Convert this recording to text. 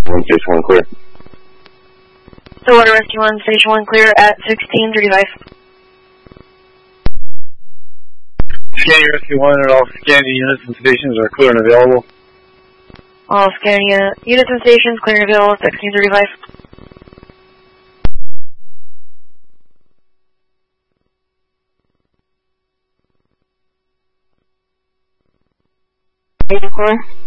1, Station 1 clear. Stillwater Rescue 1, Station 1 clear at 1635. Scanning Rescue 1 and all scanning units and stations are clear and available. All scanning units and stations clear and available at 1635. Core.